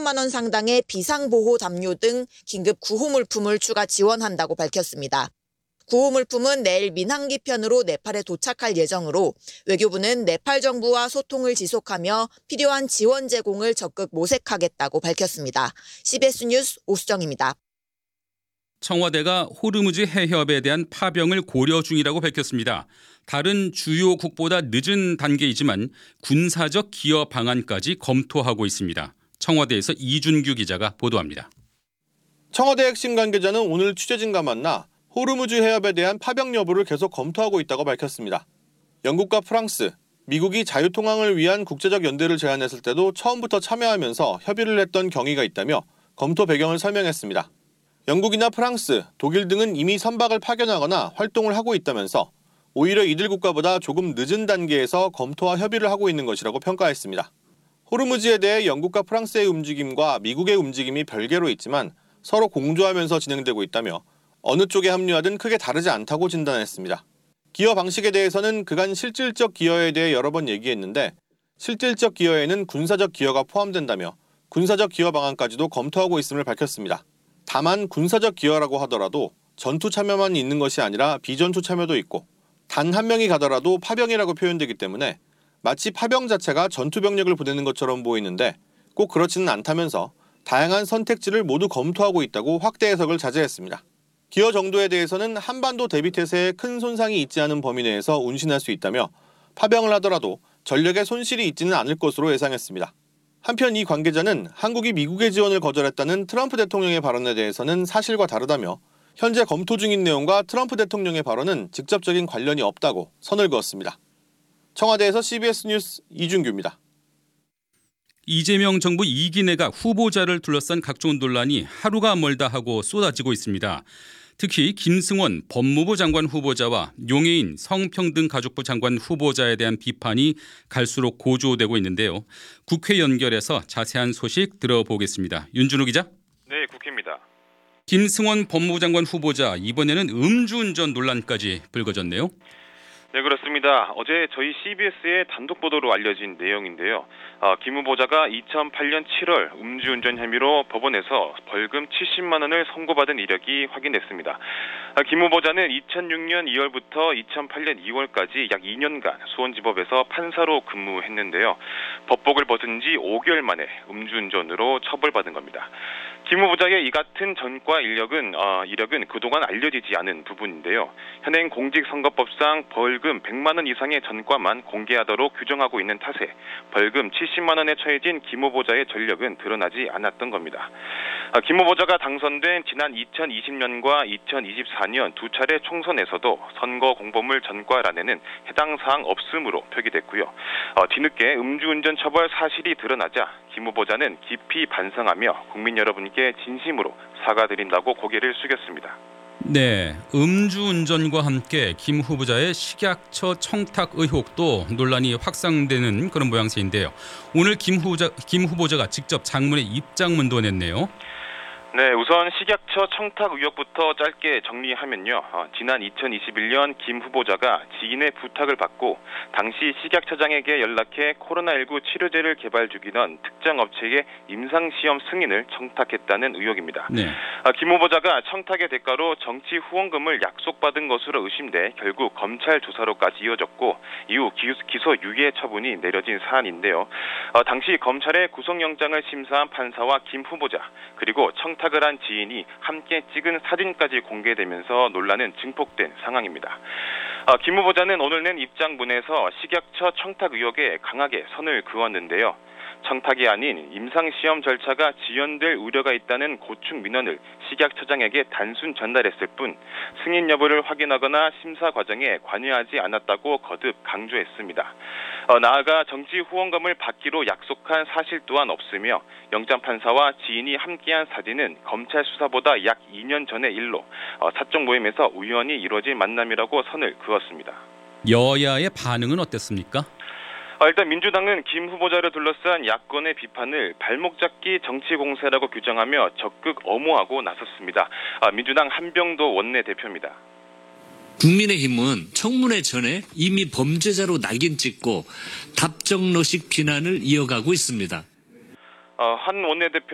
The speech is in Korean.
3천만 원 상당의 비상보호 담요 등 긴급 구호물품을 추가 지원한다고 밝혔습니다. 구호물품은 내일 민항기 편으로 네팔에 도착할 예정으로 외교부는 네팔 정부와 소통을 지속하며 필요한 지원 제공을 적극 모색하겠다고 밝혔습니다. CBS 뉴스 오수정입니다. 청와대가 호르무즈 해협에 대한 파병을 고려 중이라고 밝혔습니다. 다른 주요국보다 늦은 단계이지만 군사적 기여 방안까지 검토하고 있습니다. 청와대에서 이준규 기자가 보도합니다. 청와대 핵심 관계자는 오늘 취재진과 만나 호르무즈 해협에 대한 파병 여부를 계속 검토하고 있다고 밝혔습니다. 영국과 프랑스, 미국이 자유통항을 위한 국제적 연대를 제안했을 때도 처음부터 참여하면서 협의를 했던 경위가 있다며 검토 배경을 설명했습니다. 영국이나 프랑스, 독일 등은 이미 선박을 파견하거나 활동을 하고 있다면서 오히려 이들 국가보다 조금 늦은 단계에서 검토와 협의를 하고 있는 것이라고 평가했습니다. 호르무즈에 대해 영국과 프랑스의 움직임과 미국의 움직임이 별개로 있지만 서로 공조하면서 진행되고 있다며 어느 쪽에 합류하든 크게 다르지 않다고 진단했습니다. 기여 방식에 대해서는 그간 실질적 기여에 대해 여러 번 얘기했는데 실질적 기여에는 군사적 기여가 포함된다며 군사적 기여 방안까지도 검토하고 있음을 밝혔습니다. 다만 군사적 기여라고 하더라도 전투 참여만 있는 것이 아니라 비전투 참여도 있고 단 한 명이 가더라도 파병이라고 표현되기 때문에 마치 파병 자체가 전투 병력을 보내는 것처럼 보이는데 꼭 그렇지는 않다면서 다양한 선택지를 모두 검토하고 있다고 확대 해석을 자제했습니다. 기여 정도에 대해서는 한반도 대비태세에 큰 손상이 있지 않은 범위 내에서 운신할 수 있다며 파병을 하더라도 전력에 손실이 있지는 않을 것으로 예상했습니다. 한편 이 관계자는 한국이 미국의 지원을 거절했다는 트럼프 대통령의 발언에 대해서는 사실과 다르다며 현재 검토 중인 내용과 트럼프 대통령의 발언은 직접적인 관련이 없다고 선을 그었습니다. 청와대에서 CBS 뉴스 이준규입니다. 이재명 정부 2기 내각 후보자를 둘러싼 각종 논란이 하루가 멀다 하고 쏟아지고 있습니다. 특히 김승원 법무부 장관 후보자와 용해인 성평등가족부 장관 후보자에 대한 비판이 갈수록 고조되고 있는데요. 국회 연결해서 자세한 소식 들어보겠습니다. 윤준호 기자. 네, 국회입니다. 김승원 법무부 장관 후보자 이번에는 음주운전 논란까지 불거졌네요. 네, 그렇습니다. 어제 저희 CBS의 단독 보도로 알려진 내용인데요. 김 후보자가 2008년 7월 음주운전 혐의로 법원에서 벌금 70만 원을 선고받은 이력이 확인됐습니다. 김 후보자는 2006년 2월부터 2008년 2월까지 약 2년간 수원지법에서 판사로 근무했는데요. 법복을 벗은 지 5개월 만에 음주운전으로 처벌받은 겁니다. 김 후보자의 이 같은 전과 이력은 그동안 알려지지 않은 부분인데요. 현행 공직선거법상 벌금 100만 원 이상의 전과만 공개하도록 규정하고 있는 탓에 벌금 70만 원에 처해진 김 후보자의 전력은 드러나지 않았던 겁니다. 김 후보자가 당선된 지난 2020년과 2024년 두 차례 총선에서도 선거 공보물 전과란에는 해당 사항 없음으로 표기됐고요. 뒤늦게 음주운전 처벌 사실이 드러나자 김 후보자는 깊이 반성하며 국민 여러분께 진심으로 사과드린다고 고개를 숙였습니다. 네, 음주운전과 함께 김 후보자의 식약처 청탁 의혹도 논란이 확산되는 그런 모양새인데요. 오늘 김 후보자가 직접 장문의 입장문도 냈네요. 네, 우선 식약처 청탁 의혹부터 짧게 정리하면요. 지난 2021년 김 후보자가 지인의 부탁을 받고 당시 식약처장에게 연락해 코로나19 치료제를 개발 중이던 특정 업체의 임상시험 승인을 청탁했다는 의혹입니다. 네. 김 후보자가 청탁의 대가로 정치 후원금을 약속받은 것으로 의심돼 결국 검찰 조사로까지 이어졌고 이후 기소 유예 처분이 내려진 사안인데요. 당시 검찰의 구속영장을 심사한 판사와 김 후보자 그리고 청탁을 한 지인이 함께 찍은 사진까지 공개되면서 논란은 증폭된 상황입니다. 김 후보자는 오늘 낸 입장문에서 식약처 청탁 의혹에 강하게 선을 그었는데요. 청탁이 아닌 임상시험 절차가 지연될 우려가 있다는 고충 민원을 식약처장에게 단순 전달했을 뿐 승인 여부를 확인하거나 심사 과정에 관여하지 않았다고 거듭 강조했습니다. 나아가 정치 후원금을 받기로 약속한 사실 또한 없으며 영장판사와 지인이 함께한 사진은 검찰 수사보다 약 2년 전의 일로 사적 모임에서 우연히 이루어진 만남이라고 선을 그었습니다. 여야의 반응은 어땠습니까? 일단 민주당은 김 후보자를 둘러싼 야권의 비판을 발목 잡기 정치 공세라고 규정하며 적극 엄호하고 나섰습니다. 민주당 한병도 원내대표입니다. 국민의힘은 청문회 전에 이미 범죄자로 낙인 찍고 답정너식 비난을 이어가고 있습니다. 한 원내대표